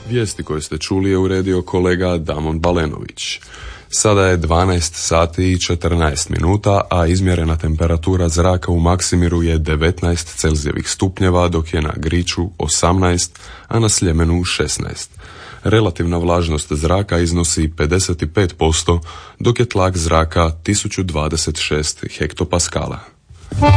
Vijesti koje ste čuli je uredio kolega Damon Balenović. Sada je 12 sati i 14 minuta, a izmjerena temperatura zraka u Maksimiru je 19 Celzijevih stupnjeva, dok je na Griču 18, a na Sljemenu 16. Relativna vlažnost zraka iznosi 55%, dok je tlak zraka 1026 hektopaskala.